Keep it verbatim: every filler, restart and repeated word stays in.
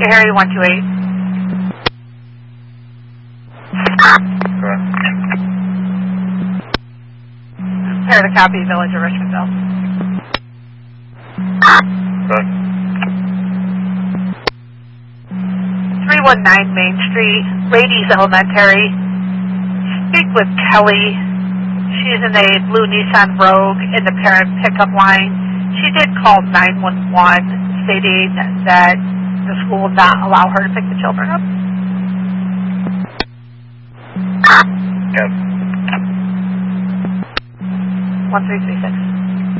Harry one two eight. Correct. Here to copy, Village of Richmondville. Correct. three one nine Main Street, Ladies Elementary. Speak with Kelly. She's in a blue Nissan Rogue in the parent pickup line. She did call nine one one stating that the school will not allow her to pick the children up. Yes. one three three six.